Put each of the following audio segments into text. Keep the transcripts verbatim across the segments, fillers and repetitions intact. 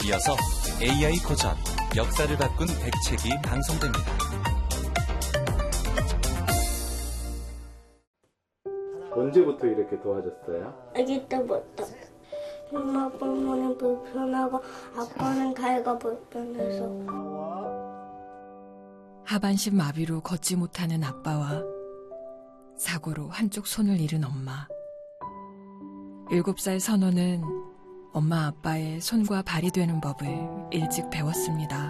이어서 에이아이 고전, 역사를 바꾼 백책이 방송됩니다. 언제부터 이렇게 도와줬어요? 아기 때부터. 엄마 부모는 불편하고 아빠는 다이가 불편해서. 하반신 마비로 걷지 못하는 아빠와 사고로 한쪽 손을 잃은 엄마. 일곱 살 선호는 엄마 아빠의 손과 발이 되는 법을 일찍 배웠습니다.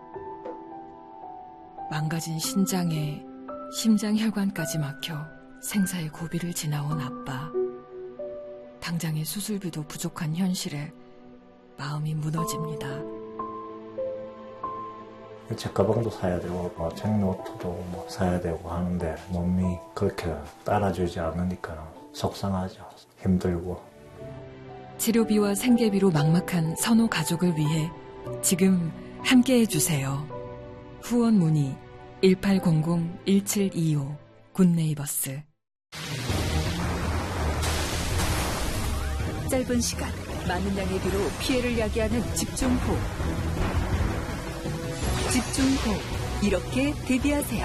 망가진 신장에 심장혈관까지 막혀 생사의 고비를 지나온 아빠. 당장의 수술비도 부족한 현실에 마음이 무너집니다. 책 가방도 사야 되고 뭐 책노트도 뭐 사야 되고 하는데 몸이 그렇게 따라주지 않으니까 속상하죠. 힘들고. 치료비와 생계비로 막막한 선호 가족을 위해 지금 함께해 주세요. 후원 문의 일팔공공 일칠이오 굿네이버스. 짧은 시간, 많은 양의 비로 피해를 야기하는 집중호우. 집중호우, 이렇게 대비하세요.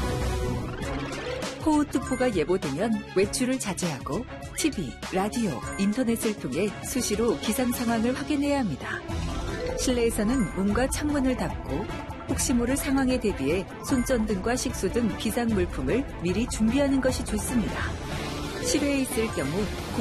호우특보가 예보되면 외출을 자제하고 티비, 라디오, 인터넷을 통해 수시로 기상 상황을 확인해야 합니다. 실내에서는 문과 창문을 닫고 혹시 모를 상황에 대비해 손전등과 식수 등 비상 물품을 미리 준비하는 것이 좋습니다. 실외에 있을 경우